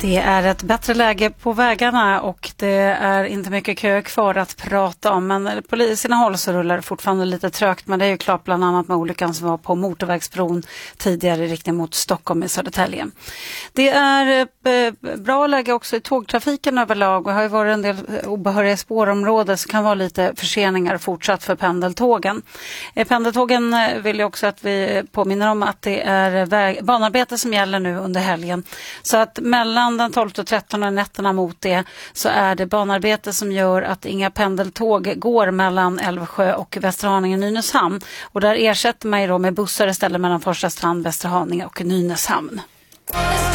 Det är ett bättre läge på vägarna och det är inte mycket kö kvar att prata om, men på sina håll så rullar det fortfarande lite trögt, men det är ju klart bland annat med olyckan som var på motorvägsbron tidigare i riktning mot Stockholm i Södertälje. Det är bra läge också i tågtrafiken överlag och har ju varit en del obehöriga spårområden så kan vara lite förseningar fortsatt för pendeltågen. Pendeltågen vill jag också att vi påminner om att det är banarbete som gäller nu under helgen, så att mellan den 12 och 13 nätterna mot det så är det banarbete som gör att inga pendeltåg går mellan Älvsjö och Västerhaninge Nynäshamn, och där ersätter man ju då med bussar istället mellan Första Strand, Västerhaninge och Nynäshamn.